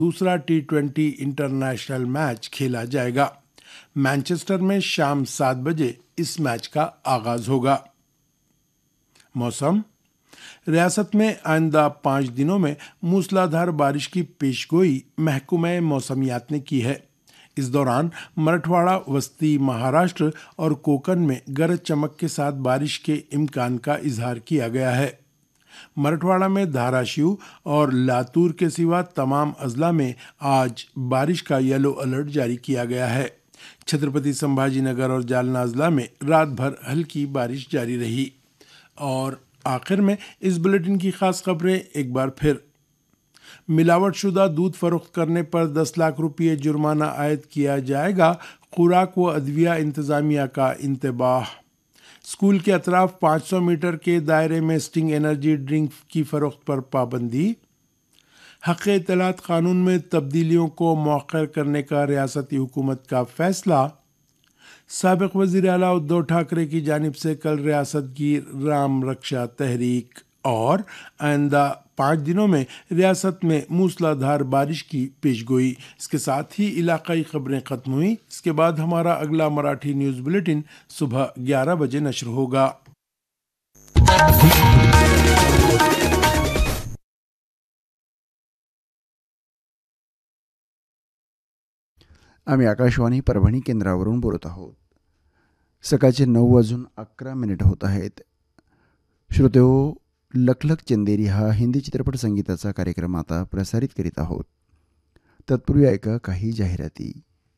दूसरा T20 international match खेला जाएगा। मैनचेस्टर में शाम 7 बजे इस मैच का आगाज होगा। मौसम। रियासत में आइंदा 5 दिनों में मूसलाधार बारिश की पेशगोई महकमे मौसमियात ने की है। इस दौरान मराठवाड़ा, वस्ती महाराष्ट्र और कोकन में गरज चमक के साथ बारिश के इम्कान का इजहार किया गया है। मराठवाड़ा में धाराशिव और लातूर के सिवा तमाम अजला में आज बारिश का येलो अलर्ट जारी किया गया है। छत्रपति संभाजीनगर और जालना अजला में रात भर हल्की बारिश जारी रही। और आखिर में इस बुलेटिन की खास खबरें एक बार फिर। मिलावटशुदा दूध फरोख्त करने पर 10 लाख रुपये जुर्माना आयद किया जाएगा। खुराक व अदविया इंतजामिया का इंतबाह। स्कूल के अतराफ 500 मीटर के दायरे में स्टिंग एनर्जी ड्रिंक की फरोख्त पर पाबंदी। हक़ इत्तलात कानून में तब्दीलियों को मौखर करने का रियासती हुकूमत का फैसला। साबिक़ वज़ीर आला उद्धव ठाकरे की जानिब से कल रियासत की राम रक्षा तहरीक। और आइंदा 5 दिनों में रियासत में मूसलाधार बारिश की पेशगोई। इसके साथ ही इलाकाई खबरें खत्म हुई। इसके बाद हमारा अगला मराठी न्यूज़ बुलेटिन सुबह 11 बजे नश्र होगा। आम्ही आकाशवाणी परभणी केंद्रावरून बोलत आहोत। सकाळचे 9:11 होत आहेत। श्रोतेहो, लखलख चंदेरी हा हिंदी चित्रपट संगीताचा कार्यक्रम आता प्रसारित करीत आहोत। तत्पूर्वी ऐका काही जाहिराती।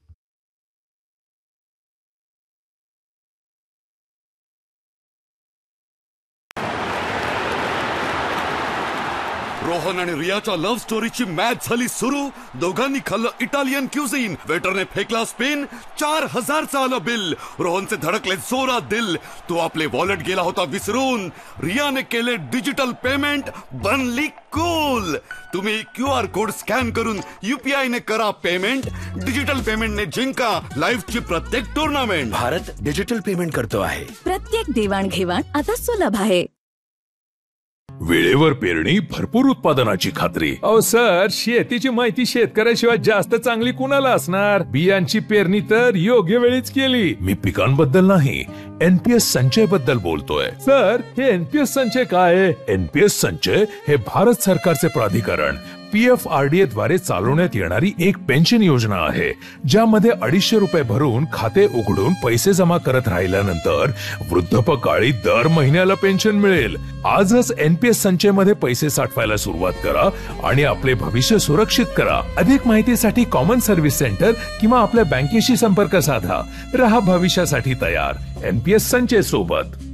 रोहन आणि रियाच्या लव्ह स्टोरीची मॅच झाली सुरू। दोघांनी खाल्लं इटालियन क्युझिन। वेटरने फेकला स्पिन। 4000चं आलं बिल। रोहनचे धडकले जोरात दिल। तो आपले वॉलेट गेला होता विसरून। रियाने केले डिजिटल पेमेंट। बनली कूल। तुम्ही QR कोड स्कॅन करून UPI ने करा पेमेंट। डिजिटल पेमेंटने जिंका लाईफची प्रत्येक टुर्नामेंट। भारत डिजिटल पेमेंट करतो आहे। प्रत्येक देवाणघेवाण आता सुलभ आहे। वेळेवर पेरणी, भरपूर उत्पादनाची खात्री। अहो सर, शेतीची माहिती शेतकऱ्याशिवाय जास्त चांगली कुणाला असणार? बियांची पेरणी तर योग्य वेळीच केली। मी पिकांबद्दल नाही, NPS संचय बद्दल बोलतोय। सर, हे NPS संचय काय आहे? NPS संचय हे भारत सरकारचे प्राधिकरण PFRDA द्वारे चालवण्यात येणारी एक पेन्शन योजना आहे, ज्यामध्ये 250 रुपये भरून खाते उघडून पैसे जमा करत राहिल्यानंतर वृद्धापकाळी दर महिन्याला पेन्शन मिळेल। आजच NPS संचय मध्ये पैसे साठवायला सुरुवात करा आणि आपले भविष्य सुरक्षित करा। अधिक माहितीसाठी कॉमन सर्व्हिस सेंटर किंवा आपल्या बँकेशी संपर्क साधा। रहा भविष्यासाठी तयार NPS संचय सोबत।